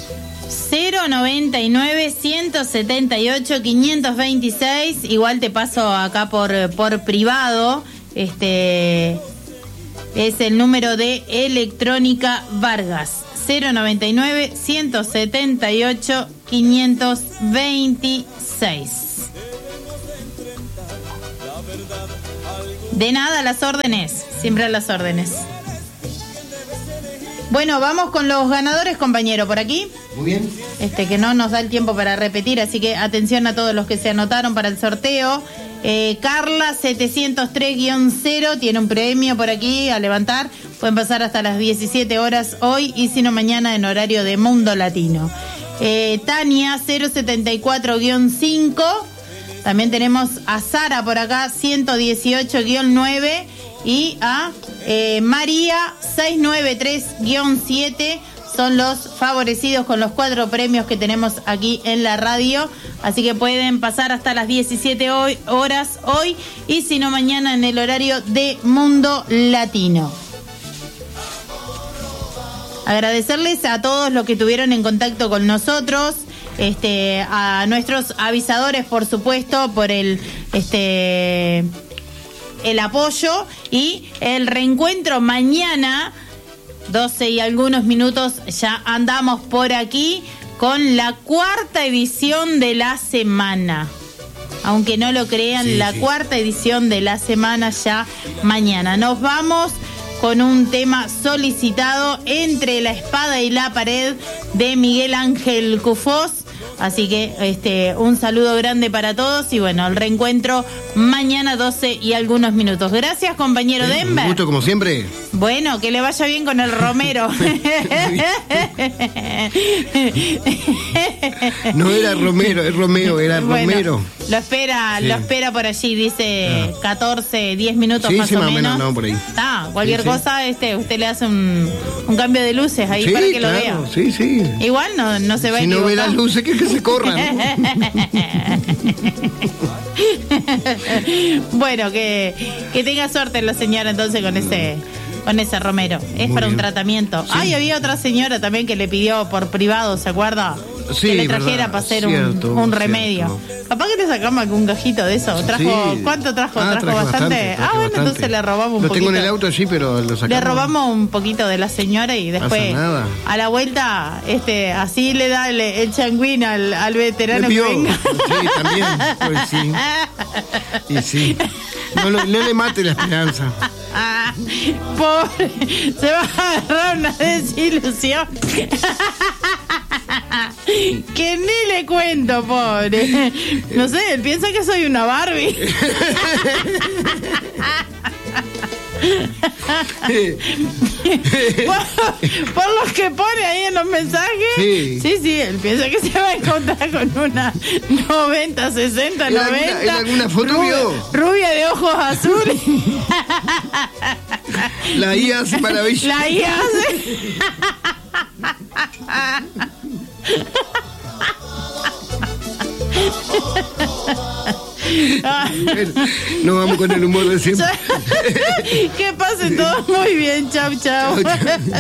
099-178-526. Igual te paso acá por privado. Es el número de Electrónica Vargas. 099-178-526. De nada, a las órdenes. Siempre a las órdenes. Bueno, vamos con los ganadores, compañero, por aquí. Muy bien. Que no nos da el tiempo para repetir, así que atención a todos los que se anotaron para el sorteo. Carla 703-0 tiene un premio por aquí a levantar. Pueden pasar hasta las 17 horas hoy y si no mañana en horario de Mundo Latino. Tania 074-5. También tenemos a Sara por acá 118-9 y a María 693-7. Son los favorecidos con los 4 premios que tenemos aquí en la radio. Así que pueden pasar hasta las 17 horas hoy y si no mañana en el horario de Mundo Latino. Agradecerles a todos los que estuvieron en contacto con nosotros, a nuestros avisadores, por supuesto, por el apoyo y el reencuentro mañana. 12 y algunos minutos ya andamos por aquí con la 4ª edición de la semana. Aunque no lo crean, sí, la 4ª edición de la semana ya mañana. Nos vamos con un tema solicitado, Entre la espada y la pared, de Miguel Ángel Cufós. Así que un saludo grande para todos y bueno, el reencuentro mañana 12 y algunos minutos. Gracias, compañero Denver. Un gusto como siempre. Bueno, que le vaya bien con el Romero. No era Romero, es Romeo, era Romero. Lo espera por allí, dice 14, 10 minutos más o menos. No, por ahí. Cualquier cosa, usted le hace un cambio de luces ahí para que lo vea. Sí. Igual no se va a equivocar. Si no ve las luces, que se corran. Bueno, que tenga suerte la señora entonces con ese Romero. Es muy para bien. Un tratamiento. Sí. Había otra señora también que le pidió por privado, ¿se acuerda? Sí, que le trajera para hacer un remedio. Capaz que le sacamos algún cajito de eso. ¿Cuánto trajo? ¿Trajo bastante? Bueno, entonces le robamos un poquito. Lo tengo en el auto, sí, pero lo sacamos. Le robamos un poquito de la señora y después a la vuelta así le da el changuín al veterano que venga. Sí, también. Pues sí. Y sí. No le mate la esperanza. Pobre, se va a agarrar una desilusión. Que ni le cuento, pobre. No sé, él piensa que soy una Barbie. por los que pone ahí en los mensajes, sí, él piensa que se va a encontrar con una 90, 60, 90. ¿En alguna foto rubia de ojos azules. La IA hace maravilla. La IA hace. Bueno, nos vamos con el humor de siempre. Que pasen todos muy bien. Chau.